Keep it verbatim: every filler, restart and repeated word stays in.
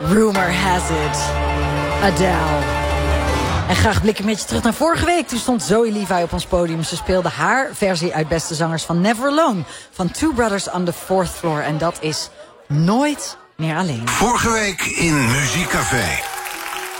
Rumor has it. Adele. En graag blikken met je terug naar vorige week. Toen stond Zoe Levi op ons podium. Ze speelde haar versie uit Beste Zangers van Never Alone. Van Two Brothers on the Fourth Floor. En dat is Nooit meer alleen. Vorige week in Muziekcafé.